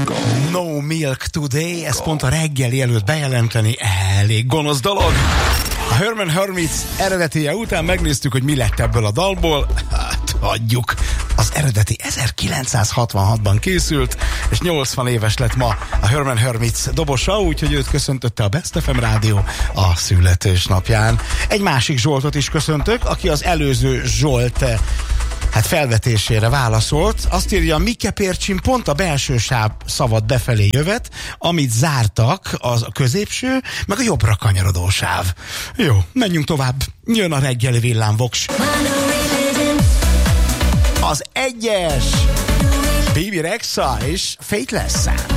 No milk today, ez pont a reggeli előtt bejelenteni elég gonosz dolog. A Herman Hermits eredetie után megnéztük, hogy mi lett ebből a dalból. Hát, hagyjuk. Az eredeti 1966-ban készült, és 80 éves lett ma a Herman Hermits dobosa, úgyhogy őt köszöntötte a Best FM Rádió a születésnapján. Egy másik Zsoltot is köszöntök, aki az előző Zsolt felvetésére válaszolt. Azt írja, Mike Pércsin pont a belső sáv szavad befelé jövet, amit zártak az a középső, meg a jobbra kanyarodó sáv. Jó, menjünk tovább. Jön a reggeli villámvoks. Az egyes Bibi Rexha és Faithless.